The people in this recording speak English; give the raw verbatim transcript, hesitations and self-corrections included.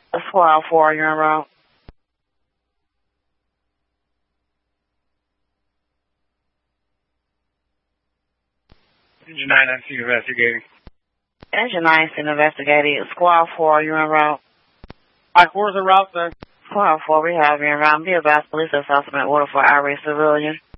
Squad four, you're en route. Engine nine nineteen investigating. Engine nineteen investigating. Squad four, you're en route. Mike, where's the route there? Squad four, we have you en route. Be advised, police assessment order for irate civilian.